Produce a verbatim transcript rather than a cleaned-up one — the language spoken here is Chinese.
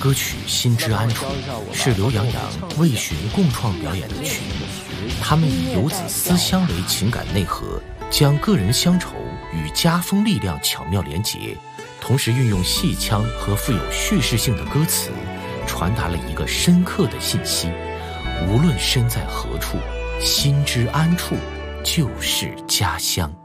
歌曲《心之安处》是刘洋洋、魏巡共创表演的曲目，他们以游子思乡为情感内核，将个人乡愁与家风力量巧妙连结，同时运用戏腔和富有叙事性的歌词，传达了一个深刻的信息：无论身在何处，心之安处就是家乡。